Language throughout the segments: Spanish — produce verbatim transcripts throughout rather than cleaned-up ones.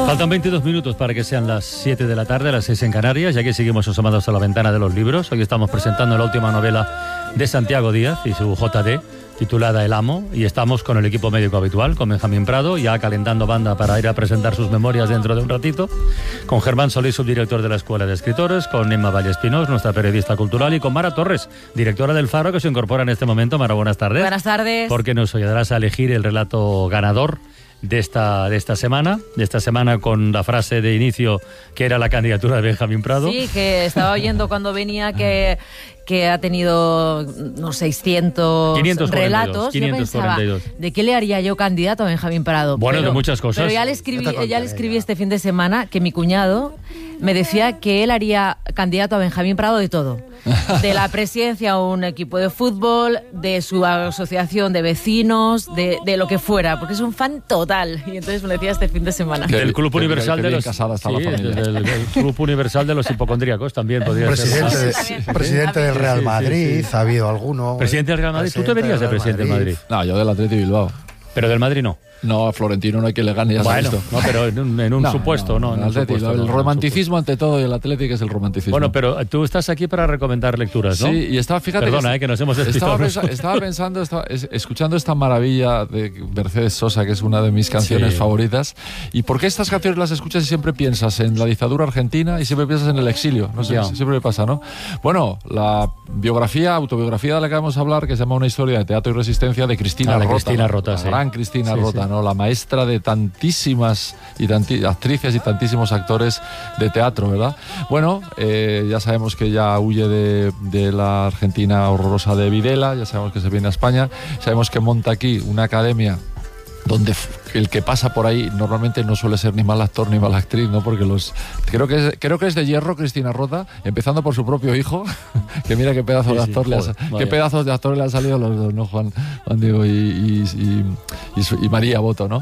Faltan veintidós minutos para que sean las siete de la tarde, las seis en Canarias, y aquí seguimos asomados a la ventana de los libros. Hoy estamos presentando la última novela de Santiago Díaz y su J D, titulada El Amo, y estamos con el equipo médico habitual, con Benjamín Prado, ya calentando banda para ir a presentar sus memorias dentro de un ratito, con Germán Solís, subdirector de la Escuela de Escritores, con Emma Vallespinós, nuestra periodista cultural, y con Mara Torres, directora del Faro, que se incorpora en este momento. Mara, buenas tardes. Buenas tardes. Porque nos ayudarás a elegir el relato ganador de esta, de esta semana, de esta semana con la frase de inicio que era la candidatura de Benjamín Prado. Sí, que estaba oyendo cuando venía que, que ha tenido unos seiscientos relatos. quinientos cuarenta y dos. Yo pensaba, ¿de qué le haría yo candidato a Benjamín Prado? Bueno, pero, de muchas cosas. Pero ya le escribí, ya le escribí este fin de semana que mi cuñado me decía que él haría candidato a Benjamín Prado de todo. De la presidencia a un equipo de fútbol, de su asociación de vecinos, de, de lo que fuera, porque es un fan total. Y entonces me lo decía este fin de semana. Del Club Universal que, que de los casada está sí, la familia. Del, del, del Club Universal de los hipocondríacos también podría presidente ser. De, También. presidente del Real Madrid, Sí, sí, sí. ha habido alguno. Presidente del Real Madrid. Tú te verías de presidente del Madrid. No, yo del Atleti Bilbao. Pero del Madrid no. No, a Florentino no hay que le gane, ya se ha Bueno, visto. no, pero en un, en un No, supuesto, no. no, en el un Atleti, supuesto, el no, en un romanticismo ante todo y el Atlético es el romanticismo. Bueno, pero tú estás aquí para recomendar lecturas, ¿no? Sí, y estaba, fíjate... Perdona, que, eh, que nos hemos despistado. Estaba, pensa, estaba pensando, estaba es, escuchando esta maravilla de Mercedes Sosa, que es una de mis canciones Sí. favoritas. ¿Y por qué estas canciones las escuchas y siempre piensas en la dictadura argentina y siempre piensas en el exilio? No sé, Ya. siempre me pasa, ¿no? Bueno, la biografía, autobiografía de la que vamos a hablar, que se llama Una historia de teatro y resistencia, de Cristina Ah, de Rota. Cristina Rota, la sí. gran Cristina Sí, Rota, sí. ¿no? La maestra de tantísimas y tanti- actrices y tantísimos actores de teatro, ¿verdad? Bueno, eh, ya sabemos que ella huye de, de la Argentina horrorosa de Videla, ya sabemos que se viene a España, sabemos que monta aquí una academia donde el que pasa por ahí normalmente no suele ser ni mal actor ni mala actriz, ¿no? Porque los creo que es, creo que es de hierro Cristina Rota, empezando por su propio hijo, que mira qué pedazo Sí, de sí, actor le ha, joder, qué vaya. pedazos de actores le han salido los dos, ¿no? Juan, Juan Diego y, y, y, y, su- y María Boto, ¿no?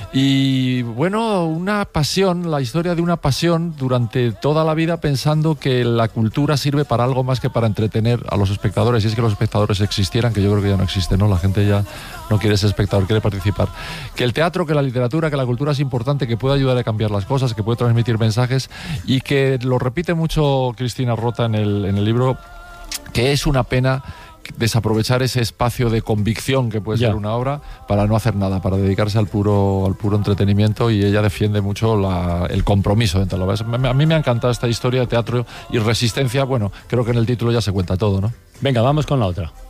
Y bueno, una pasión, la historia de una pasión durante toda la vida pensando que la cultura sirve para algo más que para entretener a los espectadores. Y es que los espectadores existieran, que yo creo que ya no existen, ¿no? La gente ya no quiere ser espectador, quiere participar. Que el teatro, que la literatura, que la cultura es importante, que puede ayudar a cambiar las cosas, que puede transmitir mensajes y que lo repite mucho Cristina Rota en el, en el libro, que es una pena desaprovechar ese espacio de convicción que puede Ya. ser una obra para no hacer nada, para dedicarse al puro al puro entretenimiento, y ella defiende mucho la, el compromiso entre lo. A mí me ha encantado esta historia de teatro y resistencia. Bueno, creo que en el título ya se cuenta todo, ¿no? Venga, vamos con la otra.